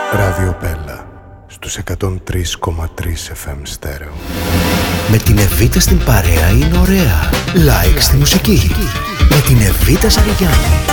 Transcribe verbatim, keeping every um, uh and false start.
Ράδιο Πέλα στους εκατόν τρία κόμμα τρία εφ εμ στέρεο. Με την Εβίτα στην παρέα είναι ωραία. Like στη μουσική. Με την Εβίτα Ζαριγιάννη.